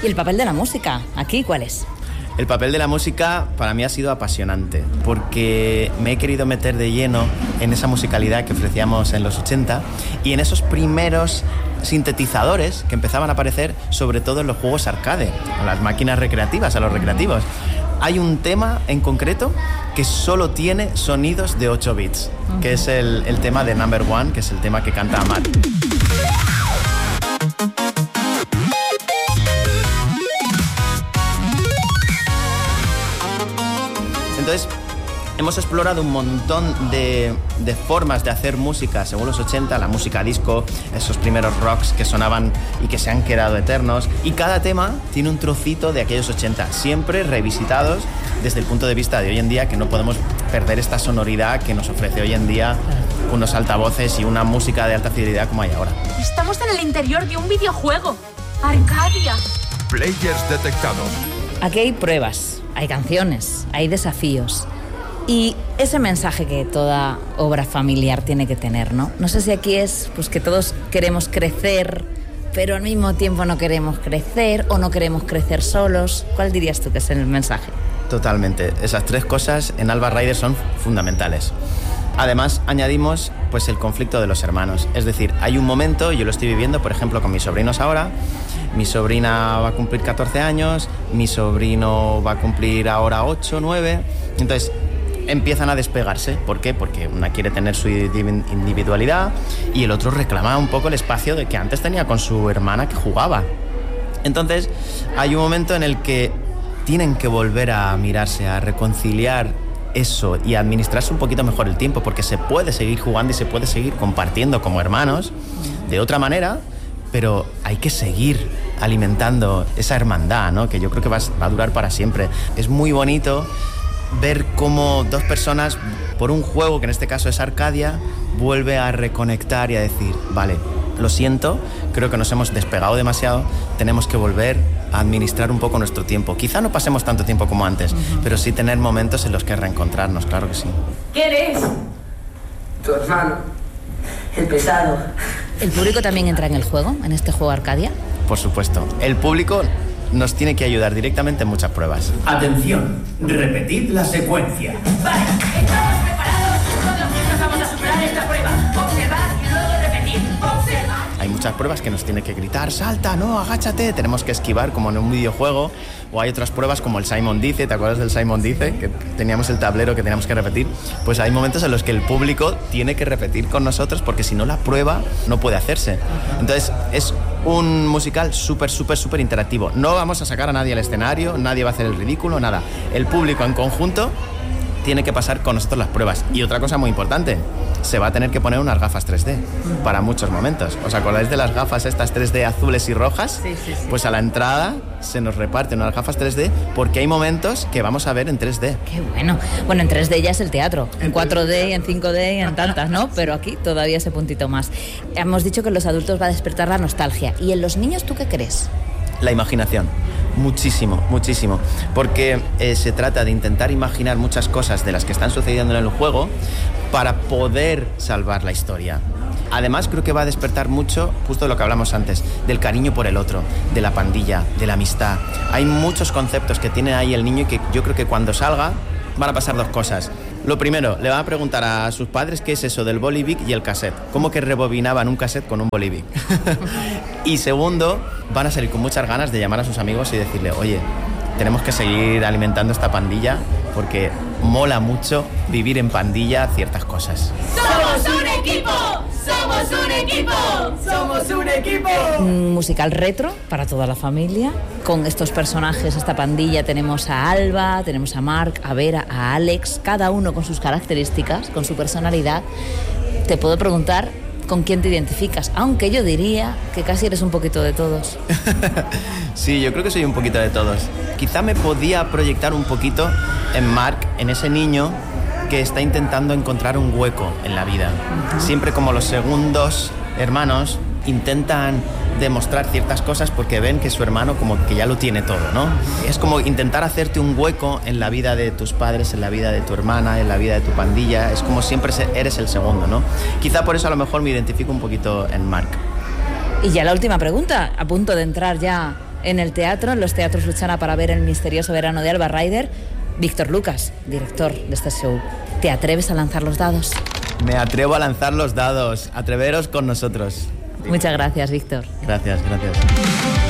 ¿Y el papel de la música? ¿Aquí cuál es? El papel de la música para mí ha sido apasionante porque me he querido meter de lleno en esa musicalidad que ofrecíamos en los 80 y en esos primeros sintetizadores que empezaban a aparecer sobre todo en los juegos arcade, a las máquinas recreativas, a los recreativos. Hay un tema en concreto que solo tiene sonidos de 8 bits, que es el tema de Number One, que es el tema que canta Matt. Entonces, hemos explorado un montón de formas de hacer música según los 80, la música disco, esos primeros rocks que sonaban y que se han quedado eternos. Y cada tema tiene un trocito de aquellos 80, siempre revisitados desde el punto de vista de hoy en día, que no podemos perder esta sonoridad que nos ofrece hoy en día unos altavoces y una música de alta fidelidad como hay ahora. Estamos en el interior de un videojuego. Arcadia. Players detectados. Aquí hay pruebas, hay canciones, hay desafíos. Y ese mensaje que toda obra familiar tiene que tener, ¿no? No sé si aquí es pues que todos queremos crecer, pero al mismo tiempo no queremos crecer o no queremos crecer solos. ¿Cuál dirías tú que es el mensaje? Totalmente. Esas tres cosas en Alba Riders son fundamentales. Además, añadimos pues el conflicto de los hermanos. Es decir, hay un momento, yo lo estoy viviendo, por ejemplo, con mis sobrinos ahora. Mi sobrina va a cumplir 14 años, mi sobrino va a cumplir ahora 8, 9. Entonces, empiezan a despegarse. ¿Por qué? Porque una quiere tener su individualidad y el otro reclama un poco el espacio de que antes tenía con su hermana que jugaba. Entonces, hay un momento en el que tienen que volver a mirarse, a reconciliar eso y a administrarse un poquito mejor el tiempo, porque se puede seguir jugando y se puede seguir compartiendo como hermanos de otra manera, pero hay que seguir alimentando esa hermandad, ¿no? Que yo creo que va a durar para siempre. Es muy bonito ver cómo dos personas, por un juego que en este caso es Arcadia, vuelve a reconectar y a decir, vale, lo siento, creo que nos hemos despegado demasiado, tenemos que volver a administrar un poco nuestro tiempo. Quizá no pasemos tanto tiempo como antes, pero sí tener momentos en los que reencontrarnos, claro que sí. ¿Quién es? Tu hermano, el pesado. ¿El público también entra en el juego, en este juego Arcadia? Por supuesto. El público nos tiene que ayudar directamente en muchas pruebas. Atención, repetid la secuencia. Vale, estamos preparados. Todos juntos vamos a superar esta prueba. Observar y luego repetir. Observar. Hay muchas pruebas que nos tiene que gritar, salta, no, agáchate, tenemos que esquivar como en un videojuego. O hay otras pruebas como el Simon Dice, ¿te acuerdas del Simon Dice? Que teníamos el tablero que teníamos que repetir. Pues hay momentos en los que el público tiene que repetir con nosotros porque si no la prueba no puede hacerse. Entonces es un musical súper interactivo. No vamos a sacar a nadie al escenario, nadie va a hacer el ridículo, nada. El público en conjunto tiene que pasar con nosotros las pruebas. Y otra cosa muy importante, se va a tener que poner unas gafas 3D para muchos momentos. ¿Os acordáis de las gafas estas 3D azules y rojas? Sí. Pues a la entrada se nos reparten unas gafas 3D porque hay momentos que vamos a ver en 3D. Qué bueno. Bueno, en 3D ya es el teatro, en 4D y en 5D y en tantas, ¿no? Pero aquí todavía ese puntito más. Hemos dicho que en los adultos va a despertar la nostalgia. ¿Y en los niños tú qué crees? La imaginación. Muchísimo, porque se trata de intentar imaginar muchas cosas de las que están sucediendo en el juego para poder salvar la historia. Además, creo que va a despertar mucho, justo de lo que hablamos antes, del cariño por el otro, de la pandilla, de la amistad. Hay muchos conceptos que tiene ahí el niño y que yo creo que cuando salga van a pasar dos cosas. Lo primero, le van a preguntar a sus padres qué es eso del bolivic y el cassette. ¿Cómo que rebobinaban un cassette con un bolivic? Y segundo, van a salir con muchas ganas de llamar a sus amigos y decirle, oye, tenemos que seguir alimentando esta pandilla porque mola mucho vivir en pandilla ciertas cosas. ¡Somos un equipo! ¡Somos un equipo! ¡Somos un equipo! Un musical retro para toda la familia. Con estos personajes, esta pandilla, tenemos a Alba, tenemos a Mark, a Vera, a Alex, cada uno con sus características, con su personalidad. Te puedo preguntar con quién te identificas, aunque yo diría que casi eres un poquito de todos. Sí, yo creo que soy un poquito de todos. Quizá me podía proyectar un poquito en Mark, en ese niño que está intentando encontrar un hueco en la vida. Siempre como los segundos hermanos intentan demostrar ciertas cosas porque ven que su hermano como que ya lo tiene todo, ¿no? Es como intentar hacerte un hueco en la vida de tus padres, en la vida de tu hermana, en la vida de tu pandilla. Es como siempre eres el segundo, ¿no? Quizá por eso a lo mejor me identifico un poquito en Mark. Y ya la última pregunta, a punto de entrar ya en el teatro, en los teatros Luchana, para ver El misterioso verano de Alba Ryder. Víctor Lucas, director de este show. ¿Te atreves a lanzar los dados? Me atrevo a lanzar los dados. Atreveros con nosotros. Muchas gracias, Víctor. Gracias.